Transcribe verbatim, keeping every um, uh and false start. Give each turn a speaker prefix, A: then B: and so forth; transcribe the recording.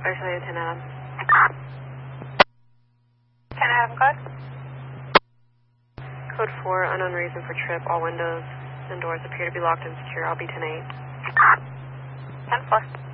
A: Isolated ten Adam.
B: ten Adam code?
A: Code four, unknown reason for trip. All windows and doors appear to be locked and secure. I'll be ten eight.
B: ten four.